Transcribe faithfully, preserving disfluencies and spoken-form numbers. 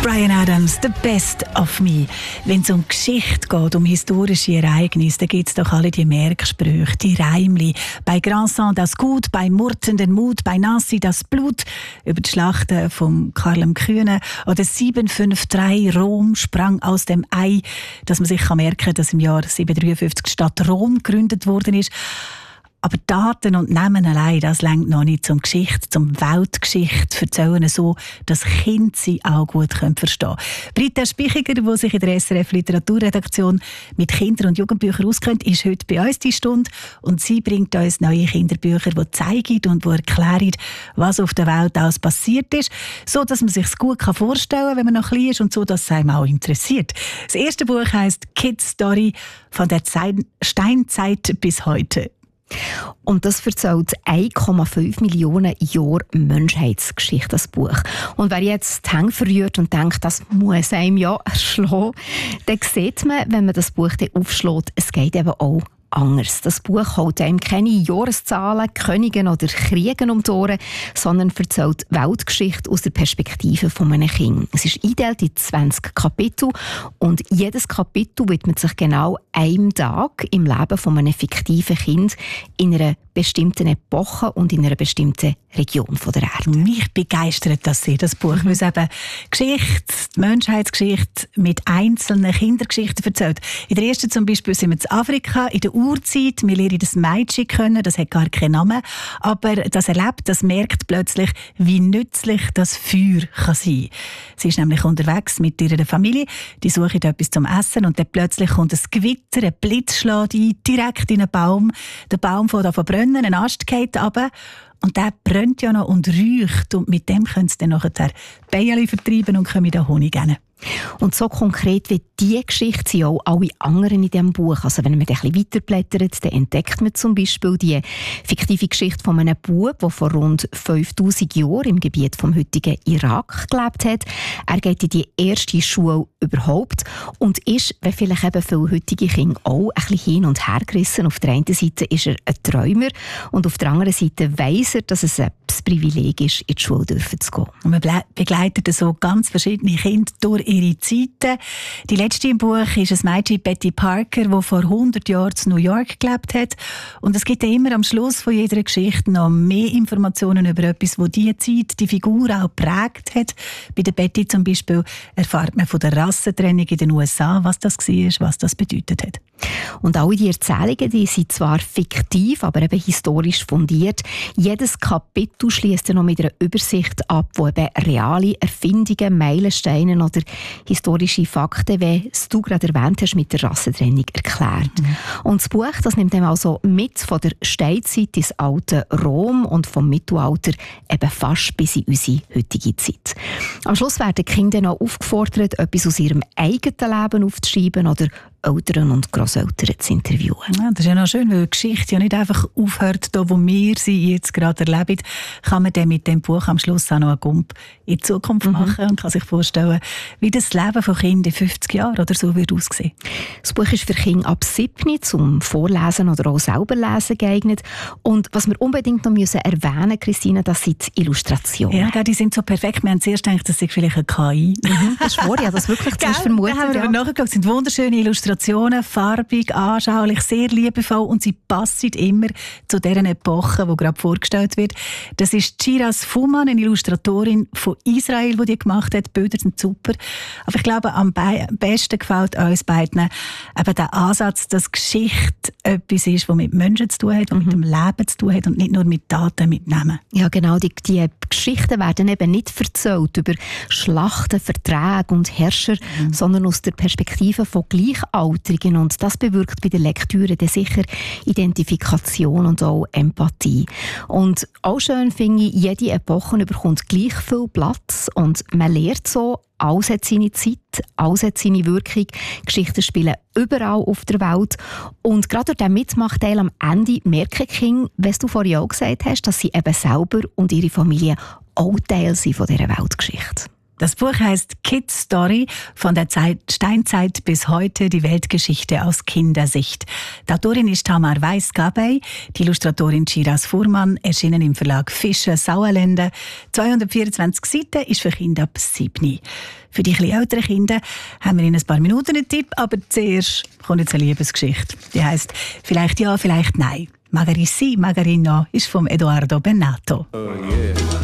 Bryan Adams, «The Best of Me». Wenn es um Geschichte geht, um historische Ereignisse, dann gibt es doch alle die Merksprüche, die Reimli. Bei Grandson das Gut, bei Murten den Mut, bei Nancy das Blut. Über die Schlachten von Karl dem Kühnen oder sieben fünf drei, Rom sprang aus dem Ei. Dass man sich kann merken, dass im Jahr siebenhundertdreiundfünfzig die Stadt Rom gegründet worden ist. Aber Daten und Namen allein, das reicht noch nicht zum Geschichte, zum Weltgeschichte erzählen, so dass Kinder sie auch gut verstehen können. Britta Spichiger, die sich in der S R F-Literaturredaktion mit Kinder- und Jugendbüchern auskennt, ist heute bei uns die Stunde und sie bringt uns neue Kinderbücher, die zeigen und die erklären, was auf der Welt alles passiert ist, so dass man sich es gut vorstellen kann, wenn man noch klein ist und so, dass es einem auch interessiert. Das erste Buch heisst «Kids Story» von der Steinzeit bis heute. Und das erzählt eins Komma fünf Millionen Jahre Menschheitsgeschichte, das Buch. Und wer jetzt die Hände verrührt und denkt, das muss einem ja erschlagen, dann sieht man, wenn man das Buch dann aufschlägt, es geht eben auch anders. Das Buch holt einem keine Jahreszahlen, Königen oder Kriegen um die Ohren, sondern erzählt Weltgeschichte aus der Perspektive von einem Kind. Es ist eingeteilt in zwanzig Kapitel und jedes Kapitel widmet sich genau einem Tag im Leben von einem fiktiven Kind in einer bestimmten Epoche und in einer bestimmten Region von der Erde. Mich begeistert das sehr, das Buch, weil es eben Geschichte, die Menschheitsgeschichte mit einzelnen Kindergeschichten erzählt. In der ersten zum Beispiel sind wir in Afrika, in der Urzeit. Wir lernen das Mädchen kennen, das hat gar keinen Namen. Aber das erlebt, das merkt plötzlich, wie nützlich das Feuer kann sein. Sie ist nämlich unterwegs mit ihrer Familie, die suchen etwas zum Essen und dann plötzlich kommt ein Gewitter, ein Blitz schlägt ein, direkt in einen Baum. Der Baum fängt an zu brennen, ein Ast geht runter. Und der brennt ja noch und räucht. Und mit dem können sie dann nachher Bienen vertreiben und können da Honig geben. Und so konkret wie diese Geschichte sind auch alle anderen in diesem Buch. Also wenn man ein bisschen weiterblättert, dann entdeckt man zum Beispiel die fiktive Geschichte von einem Bub, der vor rund fünftausend Jahren im Gebiet vom heutigen Irak gelebt hat. Er geht in die erste Schule überhaupt und ist, wie vielleicht eben viele heutige Kinder auch, ein bisschen hin und her gerissen. Auf der einen Seite ist er ein Träumer und auf der anderen Seite weiss er, dass es ein Privileg ist, in die Schule dürfen zu gehen. Und man begleitet so ganz verschiedene Kinder durch ihre Zeiten. Die letzte im Buch ist ein Mädchen, Betty Parker, die vor hundert Jahren in New York gelebt hat. Und es gibt ja immer am Schluss von jeder Geschichte noch mehr Informationen über etwas, das diese Zeit, die Figur auch geprägt hat. Bei der Betty zum Beispiel erfahrt man von der Rassentrennung in den U S A, was das war, was das bedeutet hat. Und alle die Erzählungen, die sind zwar fiktiv, aber eben historisch fundiert. Jedes Kapitel schließt noch mit einer Übersicht ab, wo eben reale Erfindungen, Meilensteine oder historische Fakten, wie du gerade erwähnt hast, mit der Rassentrennung erklärt. Mhm. Und das Buch, das nimmt dann also mit von der Steinzeit ins alte Rom und vom Mittelalter eben fast bis in unsere heutige Zeit. Am Schluss werden die Kinder noch aufgefordert, etwas aus ihrem eigenen Leben aufzuschreiben oder Eltern und Grosseltern zu interviewen. Ja, das ist ja noch schön, weil die Geschichte ja nicht einfach aufhört, da wo wir sie jetzt gerade erleben, kann man dann mit dem Buch am Schluss auch noch einen Gump in die Zukunft mhm. machen und kann sich vorstellen, wie das Leben von Kindern in fünfzig Jahren oder so wird aussehen. Das Buch ist für Kinder ab sieben zum Vorlesen oder auch selber lesen geeignet. Und was wir unbedingt noch müssen erwähnen, Christina, das sind die Illustrationen. Ja, die sind so perfekt. Wir haben zuerst gedacht, das sei vielleicht eine K I. Mhm, das ist wahr, ja, das wirklich zuerst vermutet. Da haben wir ja. nachgeschaut. Es sind wunderschöne Illustrationen, farbig, anschaulich, sehr liebevoll und sie passen immer zu dieser Epoche, die gerade vorgestellt wird. Das ist Shiraz Fuman, eine Illustratorin von Israel, die die gemacht hat. Die Bilder sind super. Aber ich glaube, am be- besten gefällt uns beiden eben der Ansatz, dass Geschichte etwas ist, das mit Menschen zu tun hat, das mhm. mit dem Leben zu tun hat und nicht nur mit Daten, mit Namen. Ja, genau. Die, die Geschichten werden eben nicht erzählt über Schlachten, Verträge und Herrscher, mhm. sondern aus der Perspektive von Gleichaltrigen. Und das bewirkt bei der Lektüre dann sicher Identifikation und auch Empathie. Und auch schön finde ich, jede Epoche bekommt gleich viel Platz und man lernt so, alles hat seine Zeit, alles hat seine Wirkung. Geschichten spielen überall auf der Welt. Und gerade durch diesen Mitmachteil am Ende merken Kinder, was du vorhin auch gesagt hast, dass sie eben selber und ihre Familie auch Teil sind von dieser Weltgeschichte. Das Buch heißt Kids Story, von der Zeit, Steinzeit bis heute, die Weltgeschichte aus Kindersicht. Die Autorin ist Tamar Weiss-Gabay, die Illustratorin Shiraz Fuhrmann, erschienen im Verlag Fischer Sauerländer. zweihundertvierundzwanzig Seiten, ist für Kinder ab sieben. Für die etwas älteren Kinder haben wir in ein paar Minuten einen Tipp, aber zuerst kommt jetzt eine Liebesgeschichte. Die heisst «Vielleicht ja, vielleicht nein». «Magari sì, magari no» ist von Edoardo Bennato. Oh yeah.